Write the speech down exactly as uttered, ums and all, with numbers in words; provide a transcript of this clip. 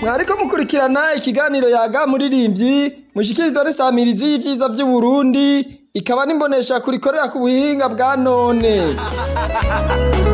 mwariko mukurikirana ikiganiro yaga muririmbyi mushikirizwa n'isamirizi y'ivyiza vy'Uburundi ikaba n'imbonesha kurikorera ku buhinga bwa none.